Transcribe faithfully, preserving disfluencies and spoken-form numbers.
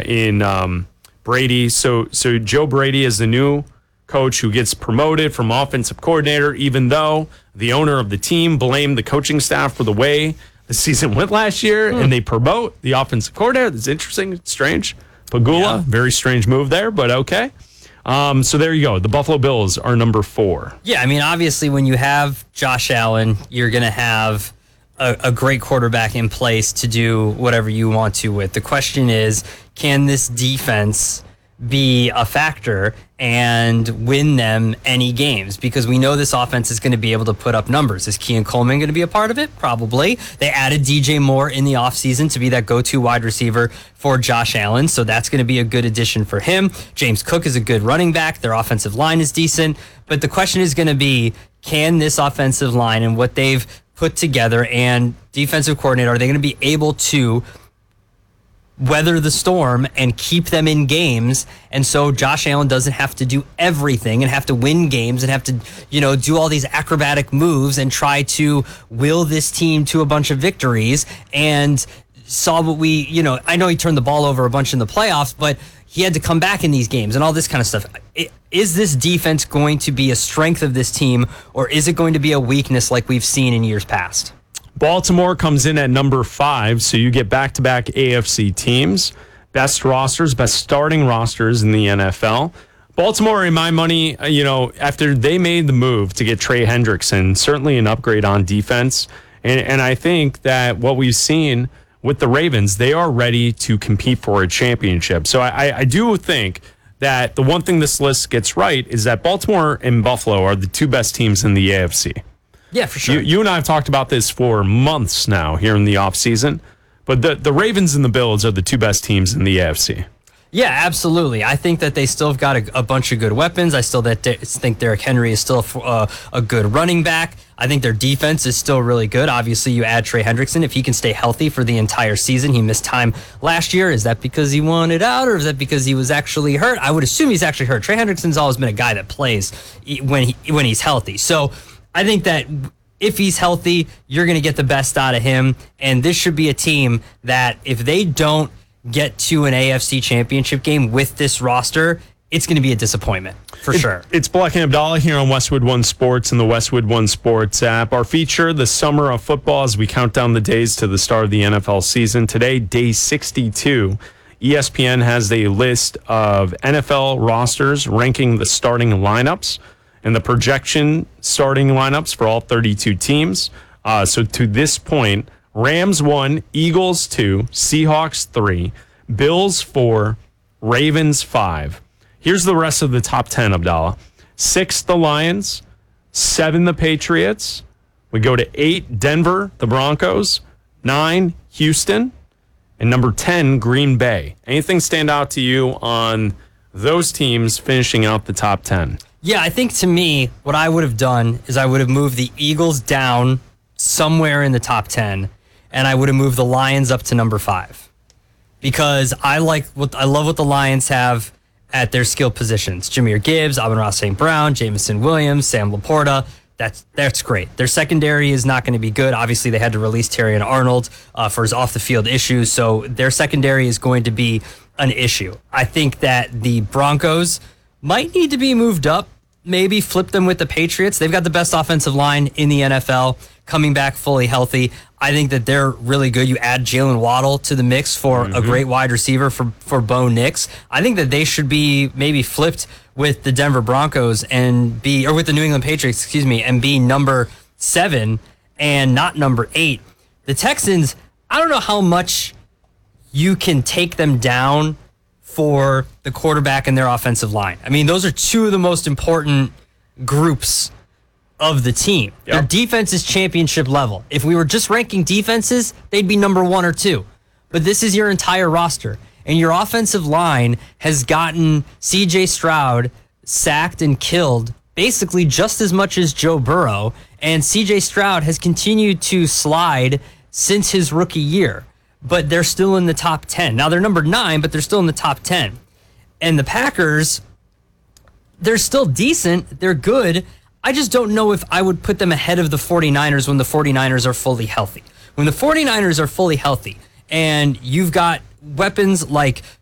in um, Brady. So, so Joe Brady is the new coach who gets promoted from offensive coordinator, even though the owner of the team blamed the coaching staff for the way the season went last year, mm. and they promote the offensive coordinator. That's interesting. It's strange. Pagula, yeah. very strange move there, but okay. Um, so there you go. The Buffalo Bills are number four. Yeah, I mean, obviously, when you have Josh Allen, you're going to have a, a great quarterback in place to do whatever you want to with. The question is, can this defense be a factor and win them any games? Because we know this offense is going to be able to put up numbers. Is Keon Coleman going to be a part of it? Probably. They added D J Moore in the offseason to be that go-to wide receiver for Josh Allen, so that's going to be a good addition for him. James Cook is a good running back. Their offensive line is decent. But the question is going to be, can this offensive line and what they've put together and defensive coordinator, are they going to be able to weather the storm and keep them in games? And so Josh Allen doesn't have to do everything and have to win games and have to, you know, do all these acrobatic moves and try to will this team to a bunch of victories. And saw what we, you know, I know he turned the ball over a bunch in the playoffs, but he had to come back in these games and all this kind of stuff. Is this defense going to be a strength of this team, or is it going to be a weakness like we've seen in years past? Baltimore comes in at number five, so you get back-to-back A F C teams. Best rosters, best starting rosters in the N F L. Baltimore, in my money, you know, after they made the move to get Trey Hendrickson, certainly an upgrade on defense. And, and I think that what we've seen with the Ravens, they are ready to compete for a championship. So I, I do think that the one thing this list gets right is that Baltimore and Buffalo are the two best teams in the A F C. Yeah, for sure. You, you and I have talked about this for months now here in the offseason, but the, the Ravens and the Bills are the two best teams in the A F C. Yeah, absolutely. I think that they still have got a, a bunch of good weapons. I still that de- think Derrick Henry is still a, a good running back. I think their defense is still really good. Obviously, you add Trey Hendrickson. If he can stay healthy for the entire season, he missed time last year. Is that because he wanted out, or is that because he was actually hurt? I would assume he's actually hurt. Trey Hendrickson's always been a guy that plays when he, when he's healthy. So I think that if he's healthy, you're going to get the best out of him. And this should be a team that if they don't get to an A F C championship game with this roster, it's going to be a disappointment for it, sure. It's Black and Abdallah here on Westwood One Sports and the Westwood One Sports app. Our feature, the summer of football, as we count down the days to the start of the N F L season. Today, day sixty-two. E S P N has a list of N F L rosters ranking the starting lineups and the projection starting lineups for all thirty-two teams. Uh, so to this point, Rams one, Eagles two, Seahawks three, Bills four, Ravens five. Here's the rest of the top ten, Abdallah. Six, the Lions. Seven, the Patriots. We go to eight, Denver, the Broncos. Nine, Houston. And number ten, Green Bay. Anything stand out to you on those teams finishing out the top ten? Yeah, I think to me, what I would have done is I would have moved the Eagles down somewhere in the top ten, and I would have moved the Lions up to number five. Because I like what I love what the Lions have at their skill positions. Jahmyr Gibbs, Amon-Ra Saint Brown, Jameson Williams, Sam Laporta. That's that's great. Their secondary is not going to be good. Obviously, they had to release Terrion Arnold uh, for his off-the-field issues, so their secondary is going to be an issue. I think that the Broncos might need to be moved up, maybe flip them with the Patriots. They've got the best offensive line in the N F L, coming back fully healthy. I think that they're really good. You add Jalen Waddle to the mix for mm-hmm. a great wide receiver for, for Bo Nix. I think that they should be maybe flipped with the Denver Broncos and be, or with the New England Patriots, excuse me, and be number seven and not number eight. The Texans, I don't know how much you can take them down for the quarterback and their offensive line. I mean, those are two of the most important groups of the team. Yep. Their defense is championship level. If we were just ranking defenses, they'd be number one or two. But this is your entire roster. And your offensive line has gotten C J Stroud sacked and killed basically just as much as Joe Burrow. And C J Stroud has continued to slide since his rookie year. But they're still in the top ten. Now, they're number nine, but they're still in the top ten. And the Packers, they're still decent. They're good. I just don't know if I would put them ahead of the 49ers when the 49ers are fully healthy. When the 49ers are fully healthy and you've got weapons like